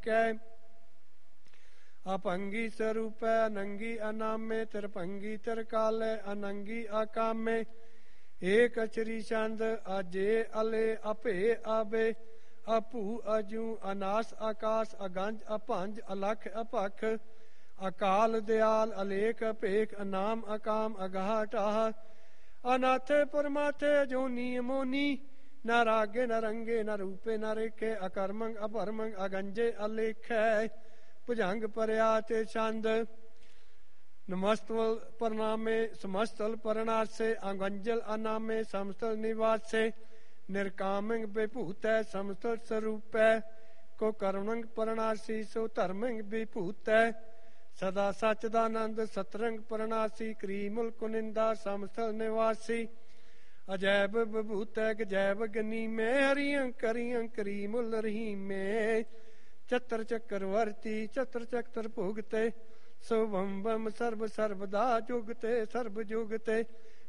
कै अपंगी स्वरूप अनंगी अनामे तिरपंगी तिरकाले अनंगी अकामे एक अचरी चंद अजे अले अपे आबे अपू अजू अनास आकाश अगंज अपंज अलख अपख अकाल दयाल अलेख अपेख अनाम अकाम अगाहटाह अनाथे परमाथे जोनी मोनी न रागे न रंगे न रूपे न रेखे अकर्मंग अपरमंग अगंजे अलेख भुजंग परया ते चंद नमस्तल परनामे समस्तल परनासे अंगंजल अनामे समस्तल निवासे निर्कामंग बेभूत है समस्तल स्वरूप है को कर्मंग परनासी सो धर्मंग बेभूत है सदा सचदानंद सतरंग परनासी क्रीमुल कुनिंदा समस्तल निवासी अजैब बभूत है गजैब गनी में हरियं करियं करीमुल रहीम में चतर चक्रवर्ती चतर चक्र भोगते शुभम बम सर्व सर्वदा जुगते सर्व जुगते